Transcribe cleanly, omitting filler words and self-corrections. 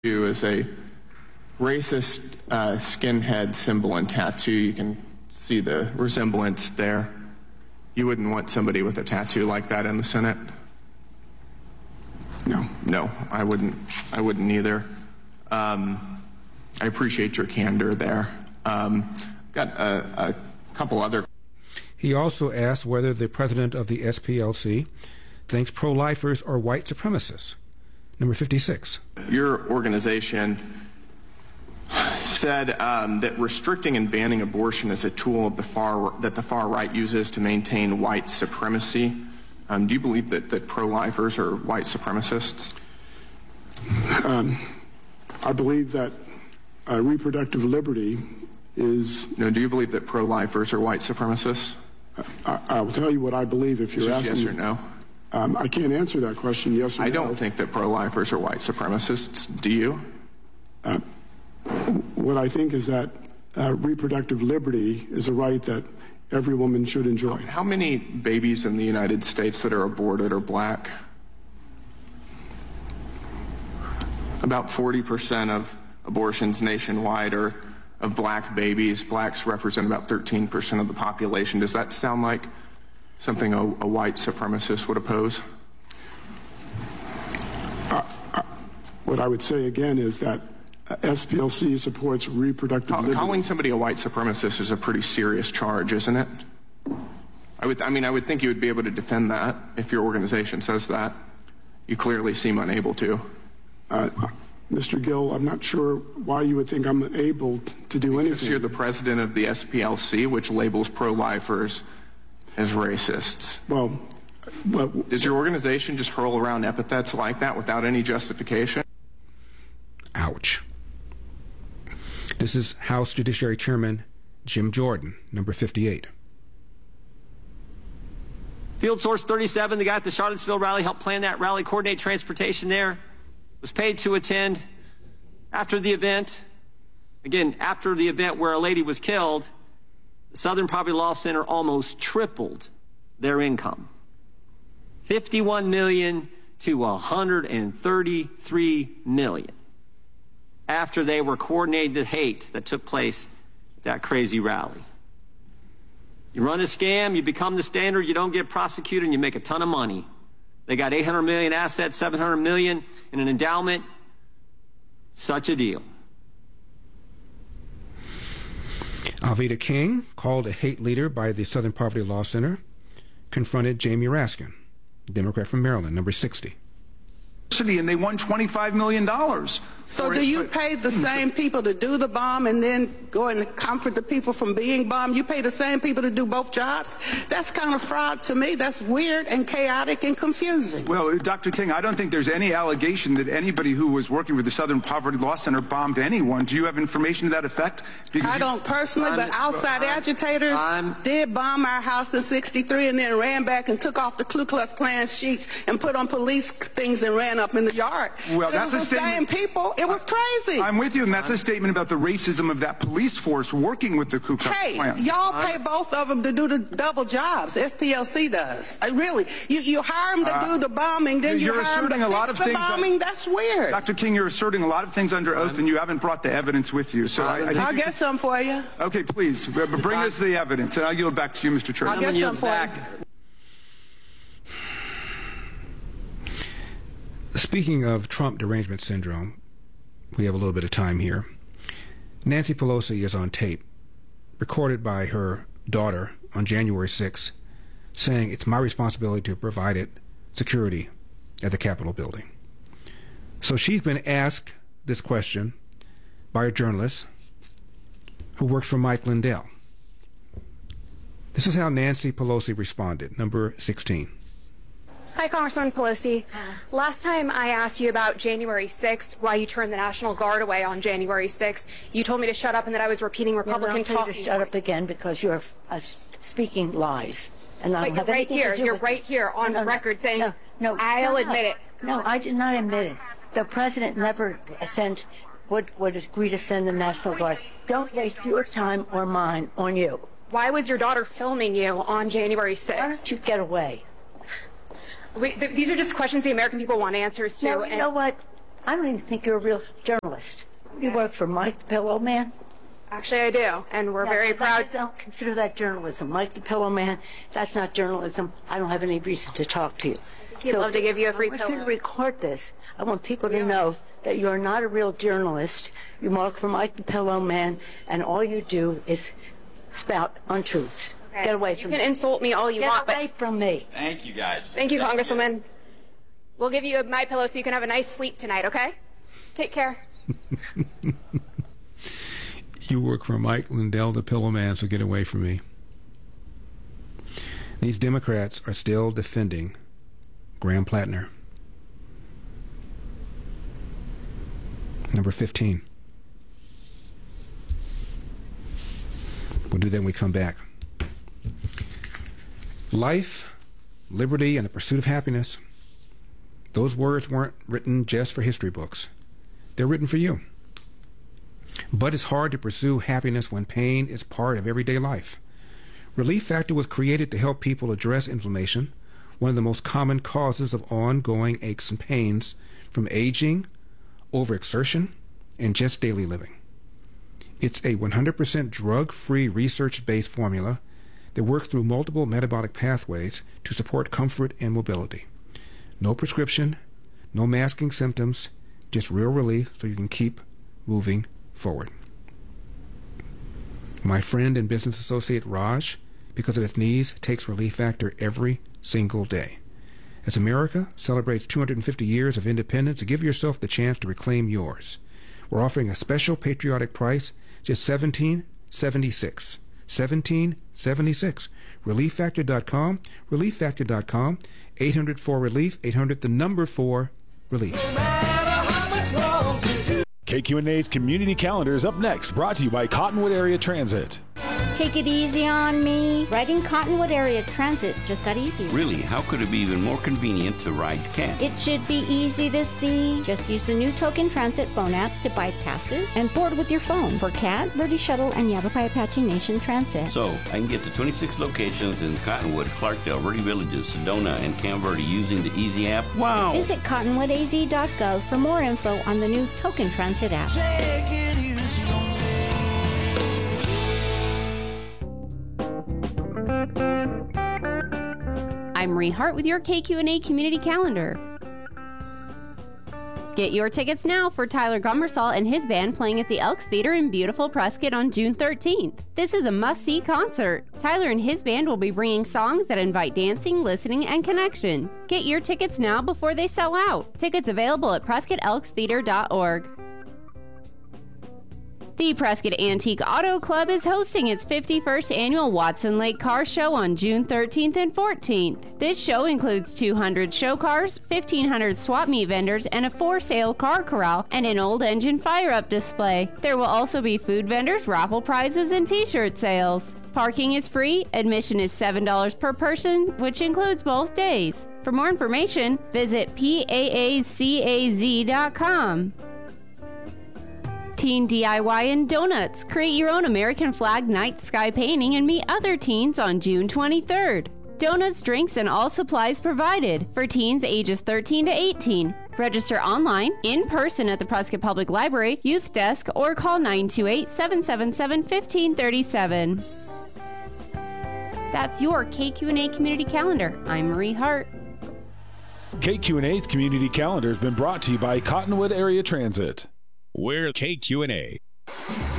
Is a racist skinhead symbol and tattoo. You can see the resemblance there. You wouldn't want somebody with a tattoo like that in the Senate? No, I wouldn't either. I appreciate your candor there. Got a couple other. He also asked whether the president of the SPLC thinks pro-lifers are white supremacists. Number 56. Your organization said that restricting and banning abortion is a tool of that the far right uses to maintain white supremacy. Do you believe that pro-lifers are white supremacists? I believe that reproductive liberty is... No, do you believe that pro-lifers are white supremacists? I will tell you what I believe if you're asking. Yes or no? I can't answer that question, yes or no. I don't think that pro-lifers are white supremacists. Do you? What I think is that reproductive liberty is a right that every woman should enjoy. How many babies in the United States that are aborted are black? About 40% of abortions nationwide are of black babies. Blacks represent about 13% of the population. Does that sound like something a white supremacist would oppose? What I would say again is that SPLC supports reproductive liberty. Calling somebody a white supremacist is a pretty serious charge, isn't it? I would think you would be able to defend that if your organization says that. You clearly seem unable to. Mr. Gill, I'm not sure why you would think I'm able to do anything. Because you're the president of the SPLC, which labels pro-lifers as racists. Well, does your organization just hurl around epithets like that without any justification? Ouch. This is House Judiciary Chairman Jim Jordan, number 58. Field Source 37, the guy at the Charlottesville rally, helped plan that rally, coordinate transportation there, was paid to attend after the event. Again, after the event where a lady was killed, the Southern Poverty Law Center almost tripled their income. $51 million to $133 million after they were coordinating the hate that took place at that crazy rally. You run a scam, you become the standard, you don't get prosecuted, and you make a ton of money. They got $800 million assets, $700 million in an endowment. Such a deal. Alveda King, called a hate leader by the Southern Poverty Law Center, confronted Jamie Raskin, Democrat from Maryland, number 60. And they won $25 million. So do you pay the same people to do the bomb and then go and comfort the people from being bombed? You pay the same people to do both jobs? That's kind of fraud to me. That's weird and chaotic and confusing. Well, Dr. King, I don't think there's any allegation that anybody who was working with the Southern Poverty Law Center bombed anyone. Do you have information to that effect? I don't personally, but outside agitators did bomb our house in '63 and then ran back and took off the Ku Klux Klan sheets and put on police things and ran up in the yard. Well, that's the same people. It was crazy. I'm with you, and that's a statement about the racism of that police force working with the Ku Klux Klan. Hey, y'all pay both of them to do the double jobs. SPLC does. Really. You hire them to do the bombing, then you hire them to fix the bombing. That's weird. Dr. King, you're asserting a lot of things under oath, and you haven't brought the evidence with you. So I'll get some for you. Okay, please. Bring us the evidence, and I'll yield back to you, Mr. Chairman. I'll get some for you. Speaking of Trump derangement syndrome, we have a little bit of time here. Nancy Pelosi is on tape, recorded by her daughter on January 6th, saying it's my responsibility to provide it security at the Capitol building. So she's been asked this question by a journalist who works for Mike Lindell. This is how Nancy Pelosi responded, number 16. Hi, Congresswoman Pelosi. Last time I asked you about January 6th, why you turned the National Guard away on January 6th, you told me to shut up and that I was repeating Republican talk. To shut up again because you're speaking lies. And but you're right here. You're right here on record saying, no, I'll admit it. No, I did not admit it. The president never would agree to send the National Guard. Don't waste your time or mine on you. Why was your daughter filming you on January 6th? Why don't you get away? These are just questions the American people want answers to. No, you know what? I don't even think you're a real journalist. You work for Mike the Pillow Man? Actually, I do, and we're very proud. I don't consider that journalism. Mike the Pillow Man, that's not journalism. I don't have any reason to talk to you. He'd love to give you a free pillow. I want you to record this. I want people to know that you're not a real journalist. You work for Mike the Pillow Man, and all you do is spout untruths. Okay. Get away from me. You can insult me all you want, but... Get away from me. Thank you, guys. Thank you, Congresswoman. We'll give you my pillow so you can have a nice sleep tonight, okay? Take care. You work for Mike Lindell, the Pillow Man, so get away from me. These Democrats are still defending Graham Plattner. Number 15. We'll do that when we come back. Life, liberty, and the pursuit of happiness. Those words weren't written just for history books. They're written for you. But it's hard to pursue happiness when pain is part of everyday life. Relief Factor was created to help people address inflammation, one of the most common causes of ongoing aches and pains from aging, overexertion, and just daily living. It's a 100% drug-free, research-based formula that works through multiple metabolic pathways to support comfort and mobility. No prescription, no masking symptoms, just real relief so you can keep moving forward. My friend and business associate Raj, because of his knees, takes Relief Factor every single day. As America celebrates 250 years of independence, give yourself the chance to reclaim yours. We're offering a special patriotic price, just $17.76. $17.76. ReliefFactor.com. ReliefFactor.com. 800-4-RELIEF. 800-4-RELIEF. KQNA's Community Calendar is up next, brought to you by Cottonwood Area Transit. Take it easy on me. Riding Cottonwood Area Transit just got easier. Really? How could it be even more convenient to ride CAT? It should be easy to see. Just use the new Token Transit phone app to buy passes and board with your phone for CAT, Verde Shuttle, and Yavapai Apache Nation Transit. So, I can get to 26 locations in Cottonwood, Clarkdale, Verde Villages, Sedona, and Camp Verde using the Easy app. Wow! Visit cottonwoodaz.gov for more info on the new Token Transit app. Take it easy on me. I'm Marie Hart with your KQNA Community Calendar. Get your tickets now for Tyler Gummersall and his band playing at the Elks Theater in beautiful Prescott on June 13th. This is a must-see concert. Tyler and his band will be bringing songs that invite dancing, listening, and connection. Get your tickets now before they sell out. Tickets available at PrescottElksTheater.org. The Prescott Antique Auto Club is hosting its 51st annual Watson Lake Car Show on June 13th and 14th. This show includes 200 show cars, 1,500 swap meet vendors, and a for-sale car corral and an old engine fire-up display. There will also be food vendors, raffle prizes, and t-shirt sales. Parking is free. Admission is $7 per person, which includes both days. For more information, visit PAACAZ.com. Teen DIY and Donuts. Create your own American flag night sky painting and meet other teens on June 23rd. Donuts, drinks, and all supplies provided for teens ages 13 to 18. Register online, in person at the Prescott Public Library, Youth Desk, or call 928-777-1537. That's your KQNA Community Calendar. I'm Marie Hart. KQNA's Community Calendar has been brought to you by Cottonwood Area Transit. We're KQNA.